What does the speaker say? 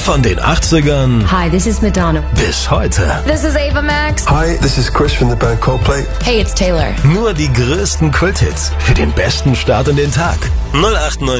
Von den 80ern Hi, this is Madonna. bis heute. This is Ava Max. Hi, this is Chris from the band Coldplay. Hey, it's Taylor. Nur die größten Kulthits für den besten Start in den Tag. 089